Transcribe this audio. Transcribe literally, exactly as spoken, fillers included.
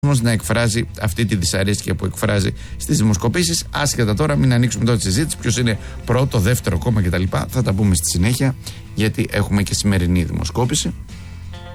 να εκφράζει αυτή τη δυσαρέσκεια που εκφράζει στις δημοσκοπήσεις. Άσχετα τώρα, μην ανοίξουμε τώρα τη συζήτηση ποιος είναι πρώτο, δεύτερο κόμμα κτλ. Θα τα πούμε στη συνέχεια, γιατί έχουμε και σημερινή δημοσκόπηση.